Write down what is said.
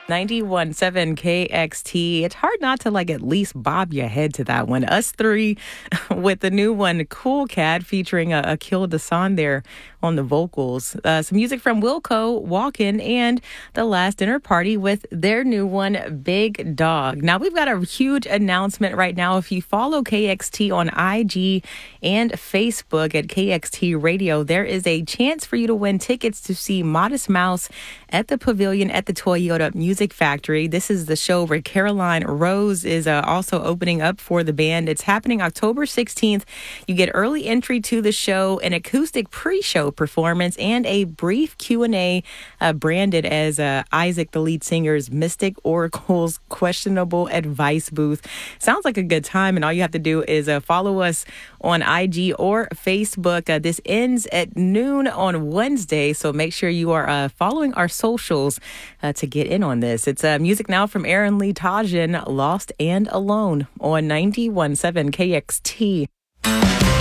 91.7 KXT. It's hard not to at least bob your head to that one. Us three with the new one, Cool Cat, featuring Akil Dasan there on the vocals. Some music from Wilco, Walkin', and The Last Dinner Party with their new one, Big Dog. Now, we've got a huge announcement right now. If you follow KXT on IG and Facebook at KXT Radio, there is a chance for you to win tickets to see Modest Mouse at the Pavilion at the Toyota Music Factory. This is the show where Caroline Rose is also opening up for the band. It's happening October 16th. You get early entry to the show, an acoustic pre-show performance, and a brief Q&A branded as Isaac, the lead singer's Mystic Oracle's Questionable Advice booth. Sounds like a good time, and all you have to do is follow us on IG or Facebook. This ends at noon on Wednesday, so make sure you are following our socials to get in on this. It's music now from Aaron Lee Tajin, Lost and Alone on 91.7 KXT.